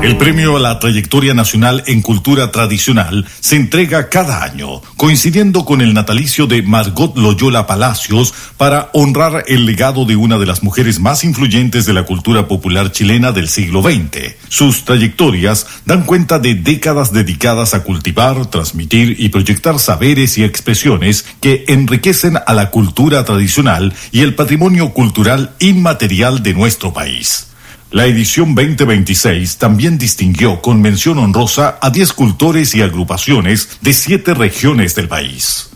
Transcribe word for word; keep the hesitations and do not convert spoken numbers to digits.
El premio a la trayectoria nacional en cultura tradicional se entrega cada año, coincidiendo con el natalicio de Margot Loyola Palacios, para honrar el legado de una de las mujeres más influyentes de la cultura popular chilena del siglo veinte. Sus trayectorias dan cuenta de décadas dedicadas a cultivar, transmitir y proyectar saberes y expresiones que enriquecen a la cultura tradicional y el patrimonio cultural inmaterial de nuestro país. La edición veinte veintiséis también distinguió con mención honrosa a diez cultores y agrupaciones de siete regiones del país.